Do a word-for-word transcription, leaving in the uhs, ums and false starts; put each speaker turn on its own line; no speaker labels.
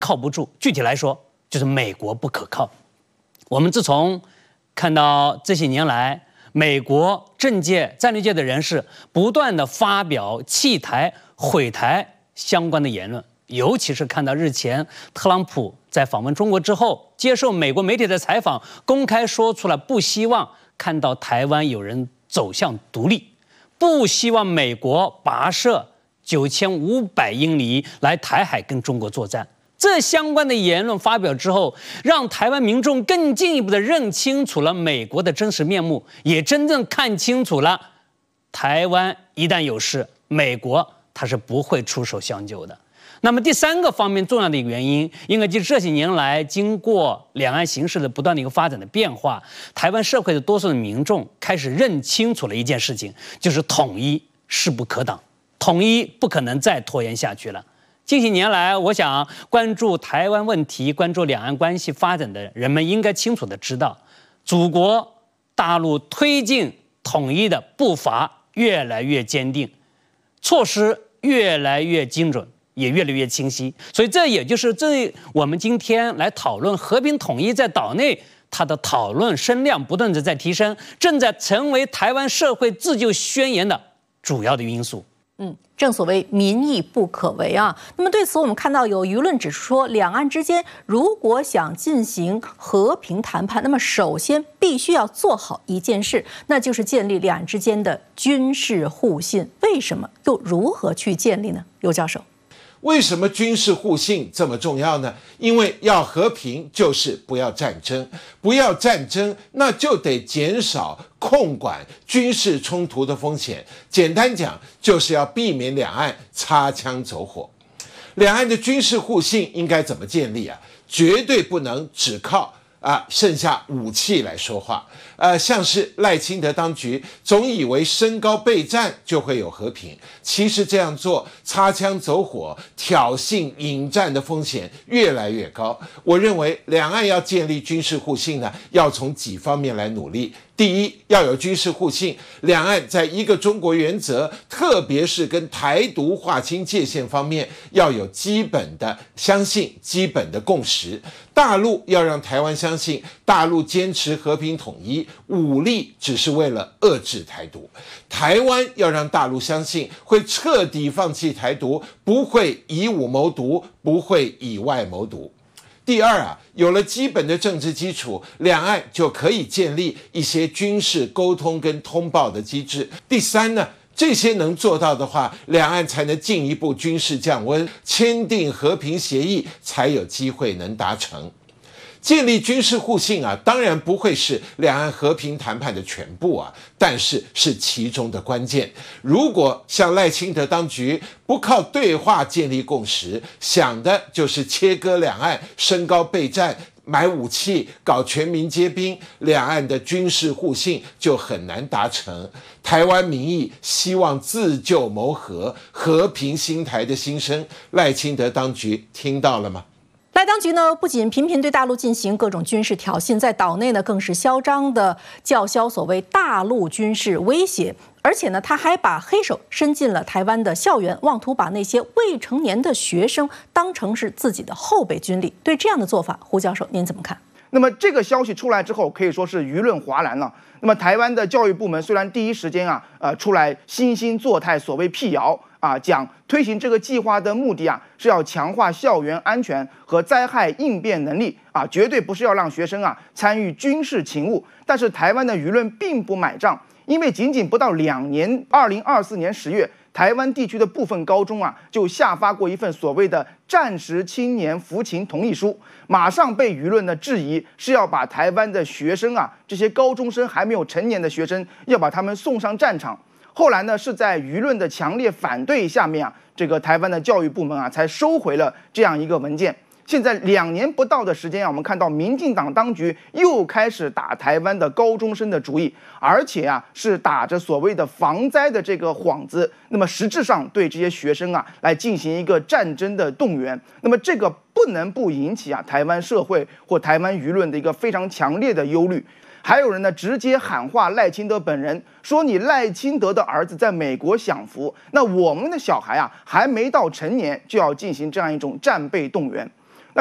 靠不住。具体来说，就是美国不可靠。我们自从看到这些年来，美国政界、战略界的人士不断的发表弃台、毁台相关的言论，尤其是看到日前特朗普在访问中国之后，接受美国媒体的采访，公开说出了不希望看到台湾有人走向独立，不希望美国跋涉九千五百英里来台海跟中国作战。这相关的言论发表之后，让台湾民众更进一步的认清楚了美国的真实面目，也真正看清楚了台湾一旦有事，美国它是不会出手相救的。那么第三个方面重要的一个原因，应该就是这些年来经过两岸形势的不断的一个发展的变化，台湾社会的多数的民众开始认清楚了一件事情，就是统一势不可挡，统一不可能再拖延下去了。近些年来，我想关注台湾问题、关注两岸关系发展的人们应该清楚的知道，祖国大陆推进统一的步伐越来越坚定，措施越来越精准，也越来越清晰。所以这也就是这我们今天来讨论和平统一在岛内，它的讨论声量不断的在提升，正在成为台湾社会自救宣言的主要的因素。
嗯，正所谓民意不可违啊。那么对此，我们看到有舆论指出说，两岸之间如果想进行和平谈判，那么首先必须要做好一件事，那就是建立两岸之间的军事互信。为什么？又如何去建立呢？尤教授。
为什么军事互信这么重要呢？因为要和平就是不要战争，不要战争，那就得减少控管军事冲突的风险。简单讲，就是要避免两岸擦枪走火。两岸的军事互信应该怎么建立啊？绝对不能只靠啊剩下武器来说话。呃，像是赖清德当局总以为升高备战就会有和平，其实这样做擦枪走火、挑衅引战的风险越来越高。我认为两岸要建立军事互信呢，要从几方面来努力。第一，要有军事互信，两岸在一个中国原则，特别是跟台独划清界限方面，要有基本的相信、基本的共识。大陆要让台湾相信，大陆坚持和平统一，武力只是为了遏制台独。台湾要让大陆相信，会彻底放弃台独，不会以武谋独，不会以外谋独。第二啊，有了基本的政治基础，两岸就可以建立一些军事沟通跟通报的机制。第三呢，这些能做到的话，两岸才能进一步军事降温，签订和平协议，才有机会能达成。建立军事互信啊，当然不会是两岸和平谈判的全部啊，但是是其中的关键。如果像赖清德当局不靠对话建立共识，想的就是切割两岸、升高备战、买武器、搞全民皆兵，两岸的军事互信就很难达成。台湾民意希望自救谋和、和平兴台的心声，赖清德当局听到了吗？
赖当局呢，不仅频频对大陆进行各种军事挑衅，在岛内呢更是嚣张的叫嚣所谓大陆军事威胁，而且呢，他还把黑手伸进了台湾的校园，妄图把那些未成年的学生当成是自己的后备军力。对这样的做法，胡教授您怎么看？
那么这个消息出来之后，可以说是舆论哗然了。那么台湾的教育部门虽然第一时间啊，呃，出来惺惺作态，所谓辟谣啊，讲推行这个计划的目的啊，是要强化校园安全和灾害应变能力啊，绝对不是要让学生啊参与军事勤务。但是台湾的舆论并不买账，因为仅仅不到两年，二零二四年十月。台湾地区的部分高中啊，就下发过一份所谓的战时青年服勤同意书，马上被舆论的质疑是要把台湾的学生啊，这些高中生还没有成年的学生，要把他们送上战场。后来呢，是在舆论的强烈反对下面啊，这个台湾的教育部门啊，才收回了这样一个文件。现在两年不到的时间啊，我们看到民进党当局又开始打台湾的高中生的主意，而且啊是打着所谓的防灾的这个幌子，那么实质上对这些学生啊来进行一个战争的动员，那么这个不能不引起啊台湾社会或台湾舆论的一个非常强烈的忧虑。还有人呢直接喊话赖清德本人，说你赖清德的儿子在美国享福，那我们的小孩啊还没到成年就要进行这样一种战备动员。